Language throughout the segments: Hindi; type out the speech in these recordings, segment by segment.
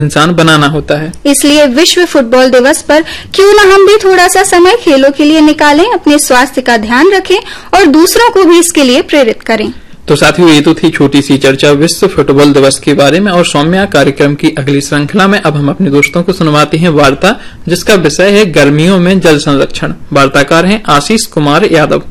इंसान बनाना होता है। इसलिए विश्व फुटबॉल दिवस पर क्यों न हम भी थोड़ा सा समय खेलों के लिए निकालें, अपने स्वास्थ्य का ध्यान रखें और दूसरों को भी इसके लिए प्रेरित करें। तो साथियों, ये तो थी छोटी सी चर्चा विश्व फुटबॉल दिवस के बारे में। और सौम्या, कार्यक्रम की अगली श्रृंखला में अब हम अपने दोस्तों को सुनवाते हैं वार्ता, जिसका विषय है गर्मियों में जल संरक्षण। वार्ताकार हैं आशीष कुमार यादव।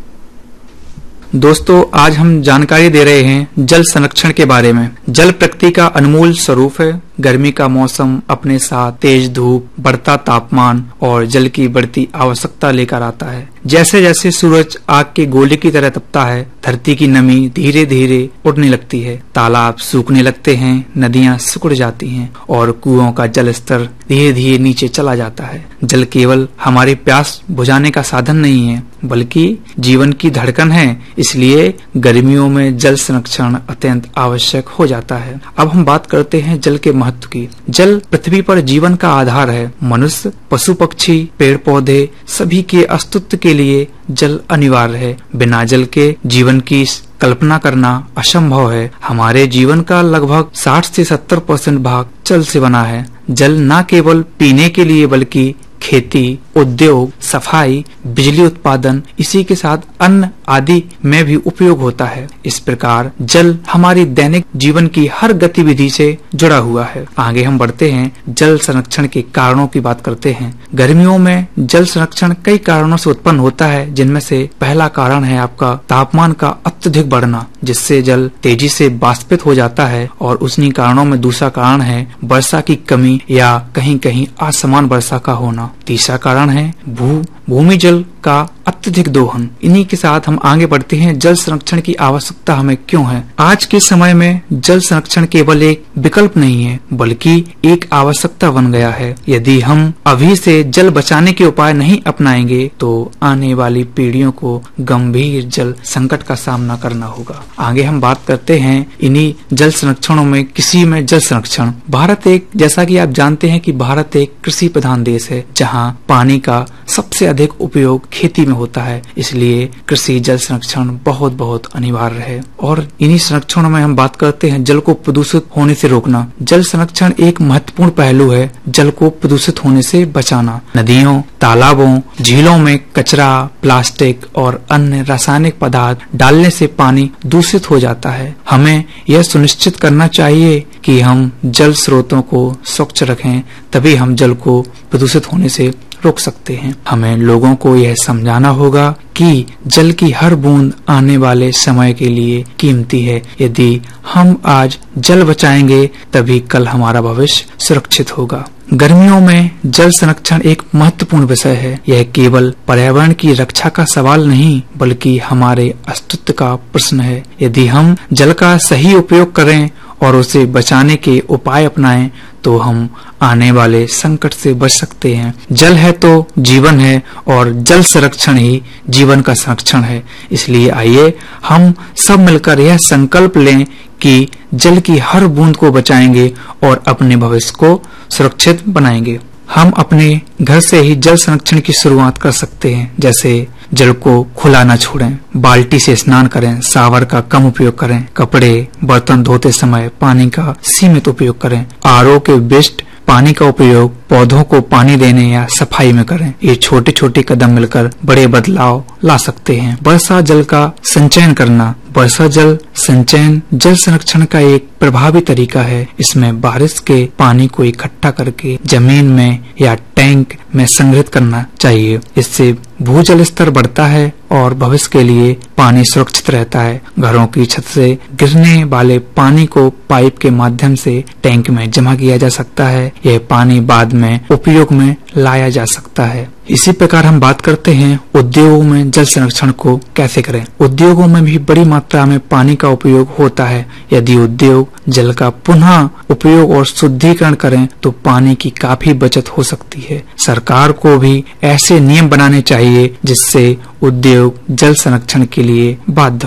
दोस्तों, आज हम जानकारी दे रहे हैं जल संरक्षण के बारे में। जल प्रकृति का अनमोल स्वरूप है। गर्मी का मौसम अपने साथ तेज धूप, बढ़ता तापमान और जल की बढ़ती आवश्यकता लेकर आता है। जैसे जैसे सूरज आग के गोले की तरह तपता है, धरती की नमी धीरे धीरे उड़ने लगती है, तालाब सूखने लगते हैं, नदियां सिकुड़ जाती हैं और कुओं का जल स्तर धीरे धीरे नीचे चला जाता है। जल केवल हमारी प्यास बुझाने का साधन नहीं है, बल्कि जीवन की धड़कन है। इसलिए गर्मियों में जल संरक्षण अत्यंत आवश्यक हो जाता है। अब हम बात करते हैं जल के महत्व की। जल पृथ्वी पर जीवन का आधार है। मनुष्य, पशु पक्षी, पेड़ पौधे सभी के अस्तित्व के लिए जल अनिवार्य है। बिना जल के जीवन की कल्पना करना असंभव है। हमारे जीवन का लगभग 60 से 70% भाग जल से बना है। जल न केवल पीने के लिए बल्कि खेती, उद्योग, सफाई, बिजली उत्पादन, इसी के साथ अन्न आदि में भी उपयोग होता है। इस प्रकार जल हमारी दैनिक जीवन की हर गतिविधि से जुड़ा हुआ है। आगे हम बढ़ते हैं, जल संरक्षण के कारणों की बात करते हैं। गर्मियों में जल संरक्षण कई कारणों से उत्पन्न होता है, जिनमें से पहला कारण है आपका तापमान का अत्यधिक बढ़ना, जिससे जल तेजी से वाष्पित हो जाता है। और उन्हीं कारणों में दूसरा कारण है वर्षा की कमी या कहीं कहीं असमान वर्षा का होना। तीसरा कारण है भूमि जल का अत्यधिक दोहन। इन्हीं के साथ हम आगे बढ़ते हैं, जल संरक्षण की आवश्यकता हमें क्यों है। आज के समय में जल संरक्षण केवल एक विकल्प नहीं है, बल्कि एक आवश्यकता बन गया है। यदि हम अभी से जल बचाने के उपाय नहीं अपनाएंगे तो आने वाली पीढ़ियों को गंभीर जल संकट का सामना करना होगा। आगे हम बात करते हैं इन्हीं जल संरक्षणों में किसी में जल संरक्षण। भारत एक, जैसा कि आप जानते हैं कि भारत एक कृषि प्रधान देश है, जहाँ पानी का सबसे अधिक उपयोग खेती में होता है। इसलिए कृषि जल संरक्षण बहुत बहुत अनिवार्य है। और इन्हीं संरक्षणों में हम बात करते हैं जल को प्रदूषित होने से रोकना। जल संरक्षण एक महत्वपूर्ण पहलू है, जल को प्रदूषित होने से बचाना। नदियों, तालाबों, झीलों में कचरा, प्लास्टिक और अन्य रासायनिक पदार्थ डालने से पानी दूषित हो जाता है। हमें यह सुनिश्चित करना चाहिए कि हम जल स्रोतों को स्वच्छ रखें, तभी हम जल को प्रदूषित होने से रोक सकते हैं। हमें लोगों को यह समझाना होगा कि जल की हर बूंद आने वाले समय के लिए कीमती है। यदि हम आज जल बचाएंगे तभी कल हमारा भविष्य सुरक्षित होगा। गर्मियों में जल संरक्षण एक महत्वपूर्ण विषय है। यह केवल पर्यावरण की रक्षा का सवाल नहीं, बल्कि हमारे अस्तित्व का प्रश्न है। यदि हम जल का सही उपयोग करें और उसे बचाने के उपाय अपनाएं तो हम आने वाले संकट से बच सकते हैं। जल है तो जीवन है और जल संरक्षण ही जीवन का संरक्षण है। इसलिए आइए हम सब मिलकर यह संकल्प लें कि जल की हर बूंद को बचाएंगे और अपने भविष्य को सुरक्षित बनाएंगे। हम अपने घर से ही जल संरक्षण की शुरुआत कर सकते हैं, जैसे जल को खुला न छोड़ें, बाल्टी से स्नान करें, शावर का कम उपयोग करें, कपड़े बर्तन धोते समय पानी का सीमित उपयोग करें, आरओ के बेस्ट पानी का उपयोग पौधों को पानी देने या सफाई में करें। ये छोटे छोटे कदम मिलकर बड़े बदलाव ला सकते हैं। वर्षा जल का संचयन करना। वर्षा जल संचयन जल संरक्षण का एक प्रभावी तरीका है। इसमें बारिश के पानी को इकट्ठा करके जमीन में या टैंक में संग्रहित करना चाहिए। इससे भूजल स्तर बढ़ता है और भविष्य के लिए पानी सुरक्षित रहता है। घरों की छत से गिरने वाले पानी को पाइप के माध्यम से टैंक में जमा किया जा सकता है। यह पानी बाद में उपयोग में लाया जा सकता है। इसी प्रकार हम बात करते हैं उद्योगों में जल संरक्षण को कैसे करें। उद्योगों में भी बड़ी मात्रा में पानी का उपयोग होता है। यदि उद्योग जल का पुनः उपयोग और शुद्धिकरण करें तो पानी की काफी बचत हो सकती है। सरकार को भी ऐसे नियम बनाने चाहिए जिससे उद्योग जल संरक्षण के लिए बाध्य हो।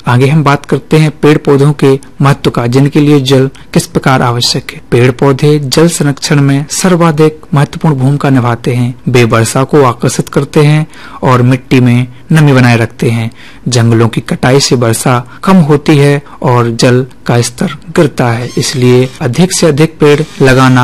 आगे हम बात करते हैं पेड़ पौधों के महत्व का, जिनके लिए जल किस प्रकार आवश्यक है। पेड़ पौधे जल संरक्षण में सर्वाधिक महत्वपूर्ण भूमिका निभाते हैं। वे वर्षा को आकर्षित करते हैं और मिट्टी में नमी बनाए रखते हैं। जंगलों की कटाई से वर्षा कम होती है और जल का स्तर गिरता है, इसलिए अधिक से अधिक पेड़ लगाना